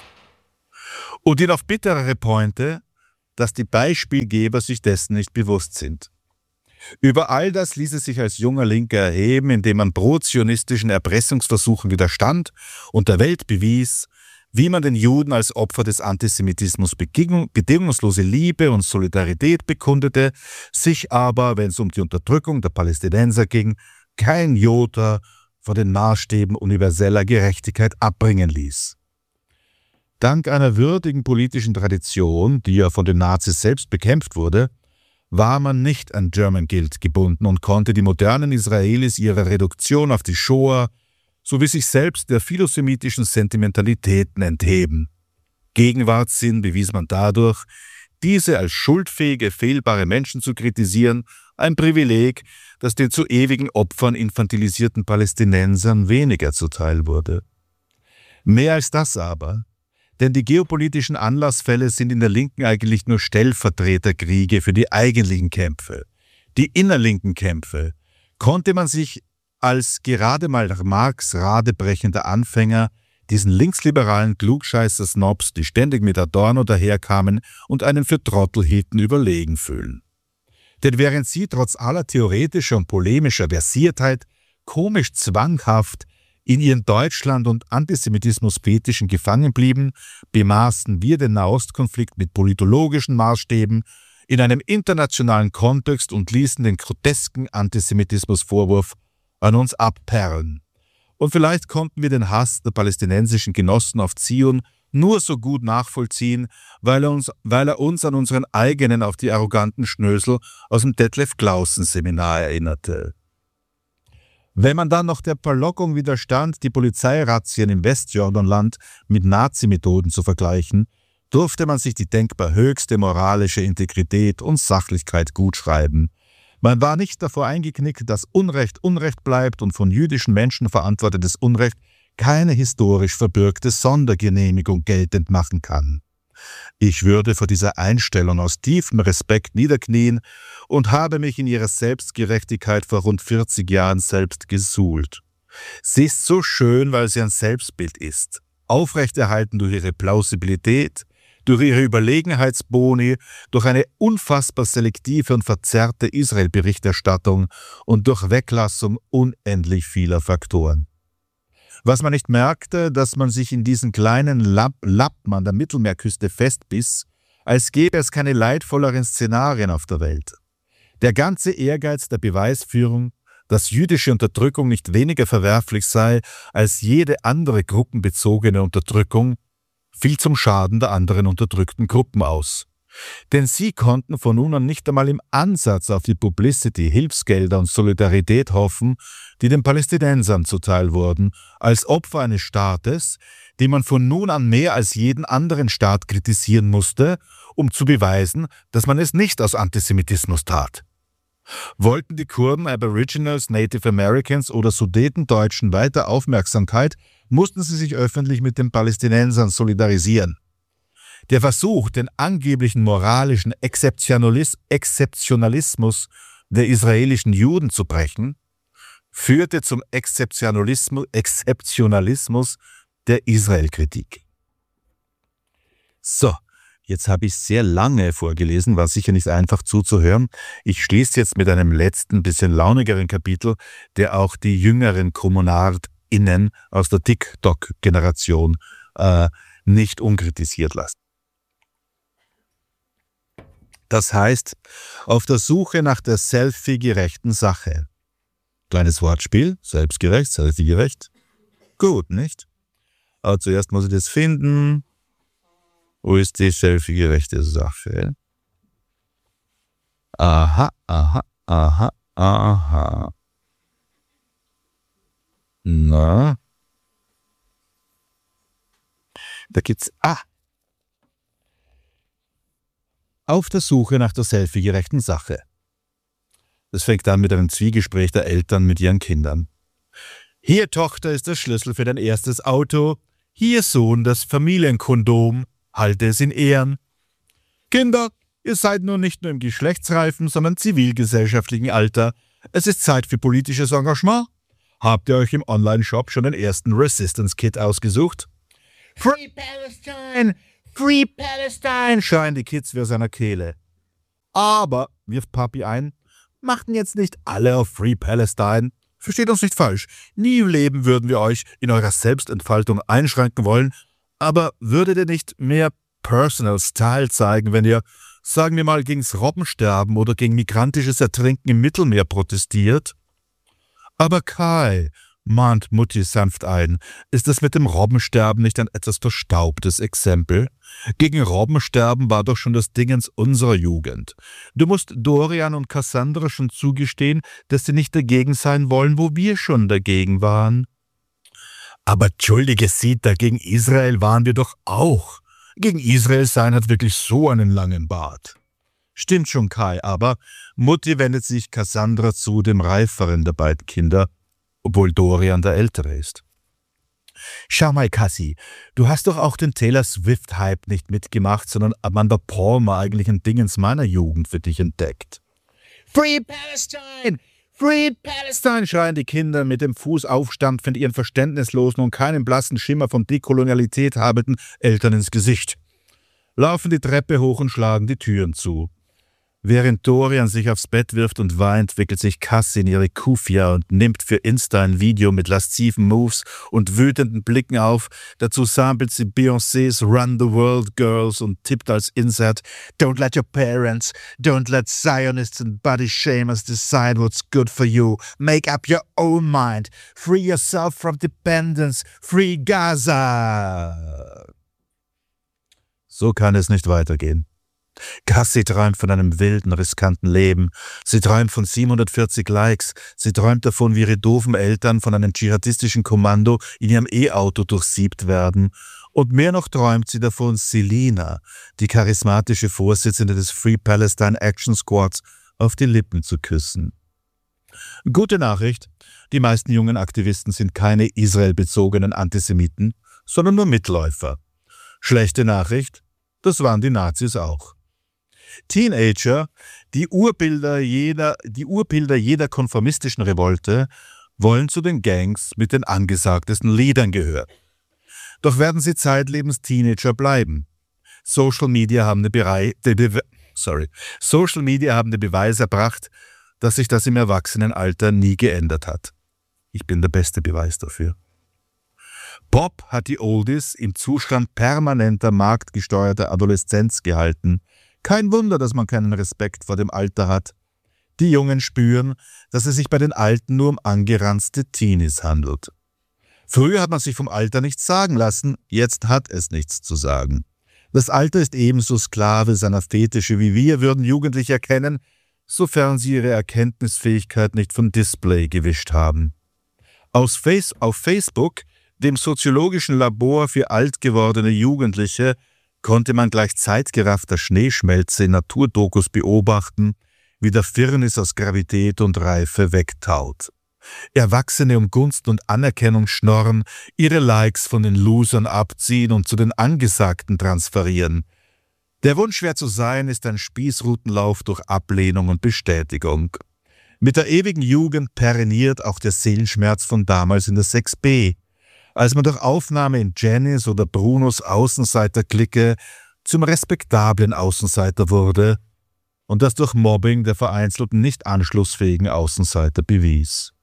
Und die noch bitterere Pointe, dass die Beispielgeber sich dessen nicht bewusst sind. Über all das ließ es sich als junger Linker erheben, indem man pro-zionistischen Erpressungsversuchen widerstand und der Welt bewies, wie man den Juden als Opfer des Antisemitismus bedingungslose Liebe und Solidarität bekundete, sich aber, wenn es um die Unterdrückung der Palästinenser ging, kein Jota von den Maßstäben universeller Gerechtigkeit abbringen ließ. Dank einer würdigen politischen Tradition, die ja von den Nazis selbst bekämpft wurde, war man nicht an German Guild gebunden und konnte die modernen Israelis ihrer Reduktion auf die Shoah sowie sich selbst der philosemitischen Sentimentalitäten entheben. Gegenwartssinn bewies man dadurch, diese als schuldfähige, fehlbare Menschen zu kritisieren, ein Privileg, das den zu ewigen Opfern infantilisierten Palästinensern weniger zuteil wurde. Mehr als das aber, denn die geopolitischen Anlassfälle sind in der Linken eigentlich nur Stellvertreterkriege für die eigentlichen Kämpfe. Die innerlinken Kämpfe konnte man sich als gerade mal nach Marx radebrechender Anfänger diesen linksliberalen Klugscheißer-Snobs, die ständig mit Adorno daherkamen und einen für Trottel hielten, überlegen fühlen. Denn während sie trotz aller theoretischer und polemischer Versiertheit komisch zwanghaft in ihren Deutschland- und Antisemitismus-Fetischen gefangen blieben, bemaßen wir den Nahostkonflikt mit politologischen Maßstäben in einem internationalen Kontext und ließen den grotesken Antisemitismusvorwurf an uns abperlen. Und vielleicht konnten wir den Hass der palästinensischen Genossen auf Zion nur so gut nachvollziehen, weil er uns, weil er uns an unseren eigenen auf die arroganten Schnösel aus dem Detlef-Glausen-Seminar erinnerte. Wenn man dann noch der Verlockung widerstand, die Polizeirazzien im Westjordanland mit Nazi-Methoden zu vergleichen, durfte man sich die denkbar höchste moralische Integrität und Sachlichkeit gutschreiben. Man war nicht davor eingeknickt, dass Unrecht Unrecht bleibt und von jüdischen Menschen verantwortetes Unrecht keine historisch verbürgte Sondergenehmigung geltend machen kann. Ich würde vor dieser Einstellung aus tiefem Respekt niederknien und habe mich in ihrer Selbstgerechtigkeit vor rund vierzig Jahren selbst gesuhlt. Sie ist so schön, weil sie ein Selbstbild ist, aufrechterhalten durch ihre Plausibilität, durch ihre Überlegenheitsboni, durch eine unfassbar selektive und verzerrte Israel-Berichterstattung und durch Weglassung unendlich vieler Faktoren. Was man nicht merkte, dass man sich in diesen kleinen Lapp Lappen an der Mittelmeerküste festbiss, als gäbe es keine leidvolleren Szenarien auf der Welt. Der ganze Ehrgeiz der Beweisführung, dass jüdische Unterdrückung nicht weniger verwerflich sei als jede andere gruppenbezogene Unterdrückung, fiel zum Schaden der anderen unterdrückten Gruppen aus. Denn sie konnten von nun an nicht einmal im Ansatz auf die Publicity, Hilfsgelder und Solidarität hoffen, die den Palästinensern zuteil wurden, als Opfer eines Staates, den man von nun an mehr als jeden anderen Staat kritisieren musste, um zu beweisen, dass man es nicht aus Antisemitismus tat. Wollten die Kurden, Aboriginals, Native Americans oder Sudetendeutschen weiter Aufmerksamkeit, mussten sie sich öffentlich mit den Palästinensern solidarisieren. Der Versuch, den angeblichen moralischen Exzeptionalis- Exzeptionalismus der israelischen Juden zu brechen, führte zum Exzeptionalismus, Exzeptionalismus der Israel-Kritik. So, jetzt habe ich sehr lange vorgelesen, war sicher nicht einfach zuzuhören. Ich schließe jetzt mit einem letzten, bisschen launigeren Kapitel, der auch die jüngeren KommunardInnen aus der TikTok-Generation äh, nicht unkritisiert lässt. Das heißt, auf der Suche nach der selfie-gerechten Sache. Kleines Wortspiel, selbstgerecht, selfie-gerecht. Gut, nicht? Aber zuerst muss ich das finden. Wo ist die selfie-gerechte Sache? Aha, aha, aha, aha. Na? Da gibt's... Ah! Auf der Suche nach der selfie-gerechten Sache. Das fängt an mit einem Zwiegespräch der Eltern mit ihren Kindern. Hier, Tochter, ist der Schlüssel für dein erstes Auto. Hier, Sohn, das Familienkondom. Halte es in Ehren. Kinder, ihr seid nun nicht nur im geschlechtsreifen, sondern zivilgesellschaftlichen Alter. Es ist Zeit für politisches Engagement. Habt ihr euch im Online-Shop schon den ersten Resistance-Kit ausgesucht? Free Palestine! Free Palestine! Schreien die Kids wie aus einer Kehle. Aber, wirft Papi ein, machten jetzt nicht alle auf Free Palestine. Versteht uns nicht falsch. Nie im Leben würden wir euch in eurer Selbstentfaltung einschränken wollen. Aber würdet ihr nicht mehr Personal Style zeigen, wenn ihr, sagen wir mal, gegens Robbensterben oder gegen migrantisches Ertrinken im Mittelmeer protestiert? Aber Kai, mahnt Mutti sanft ein, ist das mit dem Robbensterben nicht ein etwas verstaubtes Exempel? Gegen Robbensterben war doch schon das Dingens unserer Jugend. Du musst Dorian und Cassandra schon zugestehen, dass sie nicht dagegen sein wollen, wo wir schon dagegen waren. Aber entschuldige Sita, gegen Israel waren wir doch auch. Gegen Israel sein hat wirklich so einen langen Bart. Stimmt schon, Kai, aber Mutti wendet sich Cassandra zu, dem reiferen der beiden Kinder, obwohl Dorian der Ältere ist. Schau mal, Cassie, du hast doch auch den Taylor Swift-Hype nicht mitgemacht, sondern Amanda Palmer eigentlich ein Dingens meiner Jugend für dich entdeckt. Free Palestine! Free Palestine! Schreien die Kinder mit dem Fuß aufstampfend ihren verständnislosen und keinen blassen Schimmer von Dekolonialität habenden Eltern ins Gesicht. Laufen die Treppe hoch und schlagen die Türen zu. Während Dorian sich aufs Bett wirft und weint, wickelt sich Cassie in ihre Kufia und nimmt für Insta ein Video mit lasziven Moves und wütenden Blicken auf. Dazu samplet sie Beyoncés Run the World Girls und tippt als Insert Don't let your parents, don't let Zionists and body shamers decide what's good for you. Make up your own mind. Free yourself from dependence. Free Gaza. So kann es nicht weitergehen. Cassie träumt von einem wilden, riskanten Leben. Sie träumt von siebenhundertvierzig Likes. Sie träumt davon, wie ihre doofen Eltern von einem dschihadistischen Kommando in ihrem E-Auto durchsiebt werden. Und mehr noch träumt sie davon, Selina, die charismatische Vorsitzende des Free Palestine Action Squads, auf die Lippen zu küssen. Gute Nachricht, die meisten jungen Aktivisten sind keine israelbezogenen Antisemiten, sondern nur Mitläufer. Schlechte Nachricht, das waren die Nazis auch. Teenager, die Urbilder jeder, die Urbilder jeder konformistischen Revolte, wollen zu den Gangs mit den angesagtesten Liedern gehören. Doch werden sie zeitlebens Teenager bleiben. Social Media haben den Bereich, den Be sorry, Social Media haben den Beweis erbracht, dass sich das im Erwachsenenalter nie geändert hat. Ich bin der beste Beweis dafür. Bob hat die Oldies im Zustand permanenter marktgesteuerter Adoleszenz gehalten. Kein Wunder, dass man keinen Respekt vor dem Alter hat. Die Jungen spüren, dass es sich bei den Alten nur um angeranzte Teenies handelt. Früher hat man sich vom Alter nichts sagen lassen, jetzt hat es nichts zu sagen. Das Alter ist ebenso Sklave seiner Fetische wie wir, würden Jugendliche erkennen, sofern sie ihre Erkenntnisfähigkeit nicht vom Display gewischt haben. Aus Face auf Facebook, dem soziologischen Labor für alt gewordene Jugendliche, konnte man gleich zeitgeraffter Schneeschmelze in Naturdokus beobachten, wie der Firnis aus Gravität und Reife wegtaut. Erwachsene um Gunst und Anerkennung schnorren, ihre Likes von den Losern abziehen und zu den Angesagten transferieren. Der Wunsch, schwer zu sein, ist ein Spießrutenlauf durch Ablehnung und Bestätigung. Mit der ewigen Jugend perenniert auch der Seelenschmerz von damals in der sechs b, als man durch Aufnahme in Jennys oder Brunos Außenseiterklicke zum respektablen Außenseiter wurde und das durch Mobbing der vereinzelten nicht anschlussfähigen Außenseiter bewies.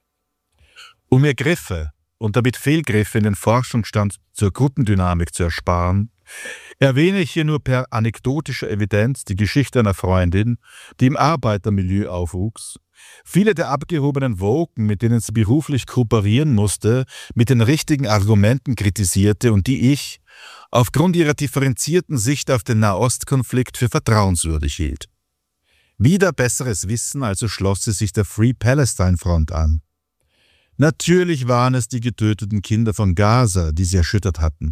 Um mir Griffe und damit Fehlgriffe in den Forschungsstand zur Gruppendynamik zu ersparen, erwähne ich hier nur per anekdotischer Evidenz die Geschichte einer Freundin, die im Arbeitermilieu aufwuchs, viele der abgehobenen Woken, mit denen sie beruflich kooperieren musste, mit den richtigen Argumenten kritisierte und die ich, aufgrund ihrer differenzierten Sicht auf den Nahostkonflikt, für vertrauenswürdig hielt. Wieder besseres Wissen, also schloss sie sich der Free Palestine Front an. Natürlich waren es die getöteten Kinder von Gaza, die sie erschüttert hatten.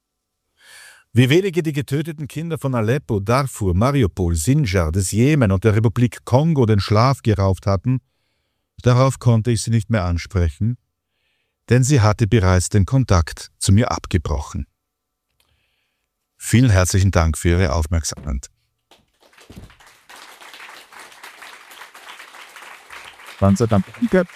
Wie wenige die getöteten Kinder von Aleppo, Darfur, Mariupol, Sinjar, des Jemen und der Republik Kongo den Schlaf geraubt hatten, darauf konnte ich sie nicht mehr ansprechen, denn sie hatte bereits den Kontakt zu mir abgebrochen. Vielen herzlichen Dank für Ihre Aufmerksamkeit. Ganze dann. Danke.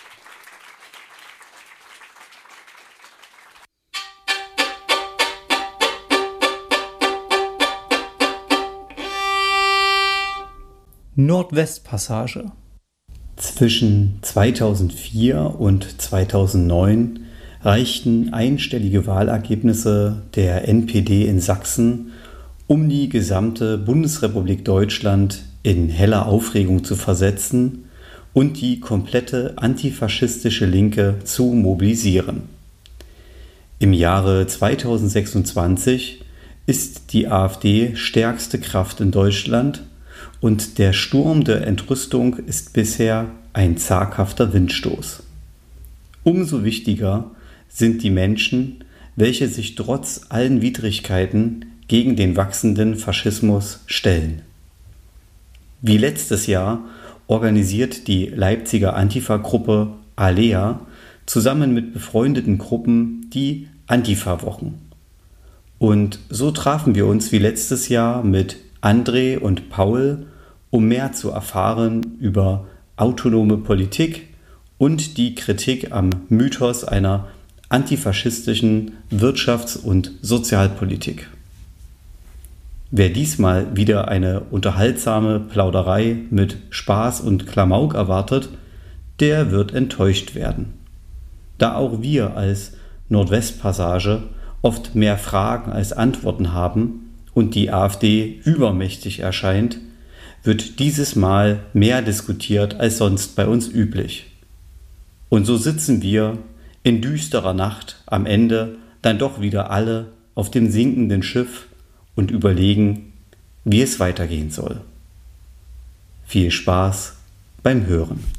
Nordwestpassage. Zwischen zweitausendvier und zweitausendneun reichten einstellige Wahlergebnisse der N P D in Sachsen, um die gesamte Bundesrepublik Deutschland in helle Aufregung zu versetzen und die komplette antifaschistische Linke zu mobilisieren. Im Jahre zweitausendsechsundzwanzig ist die AfD stärkste Kraft in Deutschland und der Sturm der Entrüstung ist bisher ein zaghafter Windstoß. Umso wichtiger sind die Menschen, welche sich trotz allen Widrigkeiten gegen den wachsenden Faschismus stellen. Wie letztes Jahr organisiert die Leipziger Antifa-Gruppe Alea zusammen mit befreundeten Gruppen die Antifa-Wochen. Und so trafen wir uns wie letztes Jahr mit André und Paul, um mehr zu erfahren über autonome Politik und die Kritik am Mythos einer antifaschistischen Wirtschafts- und Sozialpolitik. Wer diesmal wieder eine unterhaltsame Plauderei mit Spaß und Klamauk erwartet, der wird enttäuscht werden. Da auch wir als Nordwestpassage oft mehr Fragen als Antworten haben und die AfD übermächtig erscheint, wird dieses Mal mehr diskutiert als sonst bei uns üblich. Und so sitzen wir in düsterer Nacht am Ende dann doch wieder alle auf dem sinkenden Schiff und überlegen, wie es weitergehen soll. Viel Spaß beim Hören.